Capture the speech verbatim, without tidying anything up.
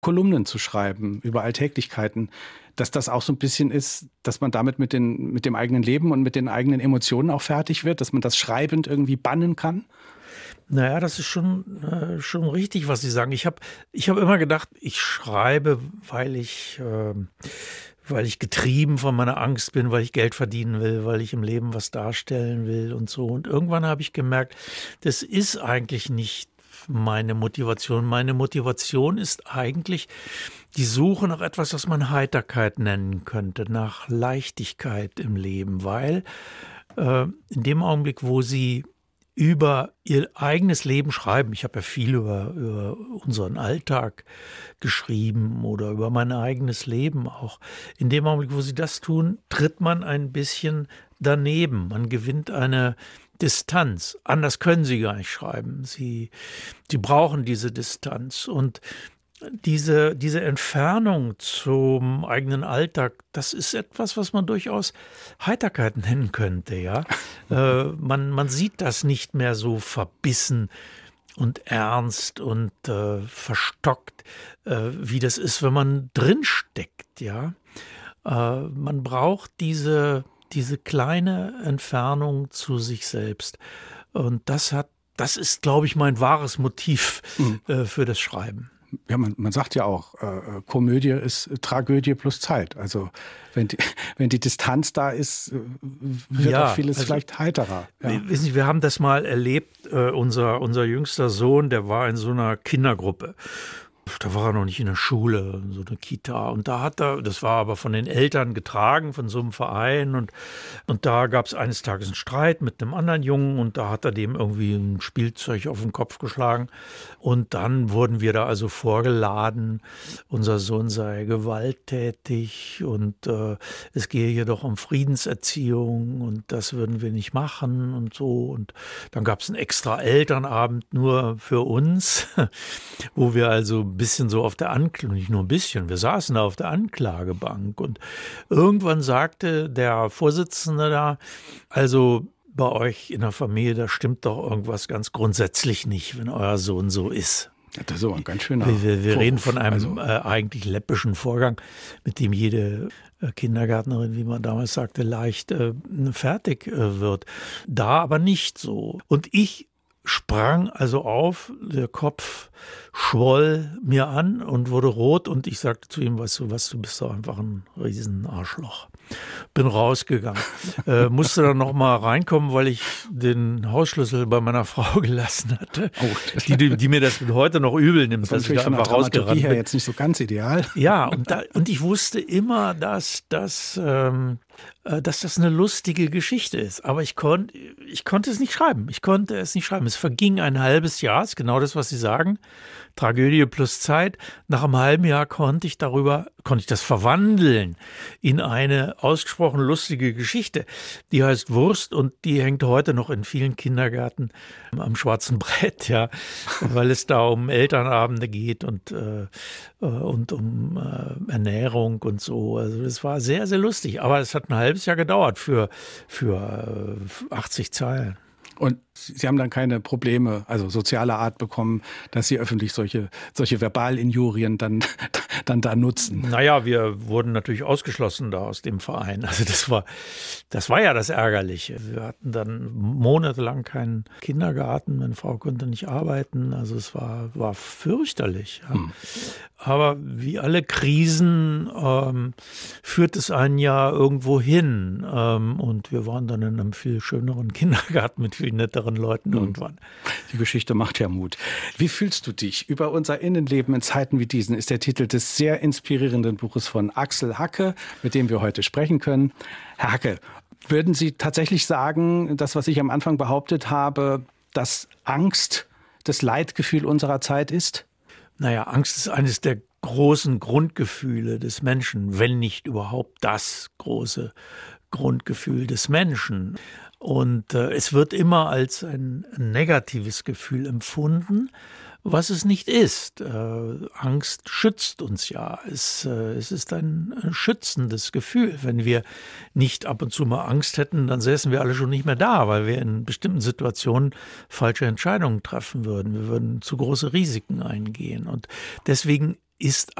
Kolumnen zu schreiben über Alltäglichkeiten, dass das auch so ein bisschen ist, dass man damit mit, den, mit dem eigenen Leben und mit den eigenen Emotionen auch fertig wird, dass man das schreibend irgendwie bannen kann? Naja, das ist schon, äh, schon richtig, was Sie sagen. Ich habe ich hab immer gedacht, ich schreibe, weil ich, äh, weil ich getrieben von meiner Angst bin, weil ich Geld verdienen will, weil ich im Leben was darstellen will und so. Und irgendwann habe ich gemerkt, das ist eigentlich nicht meine Motivation. Meine Motivation ist eigentlich die Suche nach etwas, was man Heiterkeit nennen könnte, nach Leichtigkeit im Leben, weil äh, in dem Augenblick, wo Sie über ihr eigenes Leben schreiben. Ich habe ja viel über, über unseren Alltag geschrieben oder über mein eigenes Leben auch. In dem Augenblick, wo Sie das tun, tritt man ein bisschen daneben. Man gewinnt eine Distanz. Anders können Sie gar nicht schreiben. Sie, Sie brauchen diese Distanz. Und Diese, diese Entfernung zum eigenen Alltag, das ist etwas, was man durchaus Heiterkeit nennen könnte, ja. äh, man, man sieht das nicht mehr so verbissen und ernst und äh, verstockt, äh, wie das ist, wenn man drinsteckt, ja. Äh, man braucht diese, diese kleine Entfernung zu sich selbst. Und das hat, das ist, glaube ich, mein wahres Motiv mhm. äh, für das Schreiben. Ja, man, man sagt ja auch, äh, Komödie ist Tragödie plus Zeit. Also wenn die, wenn die Distanz da ist, wird ja, auch vieles also, vielleicht heiterer. Ja. Wissen Sie, wir haben das mal erlebt, äh, unser, unser jüngster Sohn, der war in so einer Kindergruppe. Da war er noch nicht in der Schule, so eine Kita. Und da hat er, das war aber von den Eltern getragen, von so einem Verein. Und, und da gab es eines Tages einen Streit mit einem anderen Jungen. Und da hat er dem irgendwie ein Spielzeug auf den Kopf geschlagen. Und dann wurden wir da also vorgeladen, unser Sohn sei gewalttätig. Und äh, es gehe hier doch um Friedenserziehung. Und das würden wir nicht machen und so. Und dann gab es einen extra Elternabend nur für uns, wo wir also ein bisschen so auf der Anklage, nicht nur ein bisschen, wir saßen da auf der Anklagebank und irgendwann sagte der Vorsitzende da, also bei euch in der Familie, da stimmt doch irgendwas ganz grundsätzlich nicht, wenn euer Sohn so ist. Das ist so ein ganz schöner Wir, wir, wir reden von einem also, äh, eigentlich läppischen Vorgang, mit dem jede äh, Kindergärtnerin, wie man damals sagte, leicht äh, fertig äh, wird. Da aber nicht so. Und ich sprang also auf, der Kopf schwoll mir an und wurde rot und ich sagte zu ihm, weißt du was, du bist doch einfach ein riesen Arschloch. Bin rausgegangen. äh, musste dann noch mal reinkommen, weil ich den Hausschlüssel bei meiner Frau gelassen hatte, oh, die, die, die mir das heute noch übel nimmt, das dass ich da einfach rausgerannt bin. Her jetzt nicht so ganz ideal. Ja, und, da, und ich wusste immer, dass, dass, ähm, dass das eine lustige Geschichte ist. Aber ich, konnt, ich konnte es nicht schreiben. Ich konnte es nicht schreiben. Es verging ein halbes Jahr, ist genau das, was Sie sagen. Tragödie plus Zeit. Nach einem halben Jahr konnte ich darüber, konnte ich das verwandeln in eine ausgesprochen lustige Geschichte. Die heißt Wurst und die hängt heute noch in vielen Kindergärten am schwarzen Brett, ja, weil es da um Elternabende geht und, äh, und um äh, Ernährung und so. Also das war sehr, sehr lustig. Aber es hat ein halbes Jahr gedauert für, für äh, achtzig Zeilen. Und Sie haben dann keine Probleme, also sozialer Art bekommen, dass Sie öffentlich solche, solche Verbalinjurien dann, dann da nutzen? Naja, wir wurden natürlich ausgeschlossen da aus dem Verein. Also das war, das war ja das Ärgerliche. Wir hatten dann monatelang keinen Kindergarten. Meine Frau konnte nicht arbeiten. Also es war, war fürchterlich. Ja. Hm. Aber wie alle Krisen ähm, führt es einen ja irgendwo hin. Ähm, und wir waren dann in einem viel schöneren Kindergarten mit viel netteren Leuten irgendwann. Die Geschichte macht ja Mut. Wie fühlst du dich? Über unser Innenleben in Zeiten wie diesen ist der Titel des sehr inspirierenden Buches von Axel Hacke, mit dem wir heute sprechen können. Herr Hacke, würden Sie tatsächlich sagen, das, was ich am Anfang behauptet habe, dass Angst das Leitgefühl unserer Zeit ist? Naja, Angst ist eines der großen Grundgefühle des Menschen, wenn nicht überhaupt das große Grundgefühl des Menschen. Und äh, es wird immer als ein negatives Gefühl empfunden, was es nicht ist. Äh, Angst schützt uns ja. Es, äh, es ist ein, ein schützendes Gefühl. Wenn wir nicht ab und zu mal Angst hätten, dann säßen wir alle schon nicht mehr da, weil wir in bestimmten Situationen falsche Entscheidungen treffen würden. Wir würden zu große Risiken eingehen. Und deswegen ist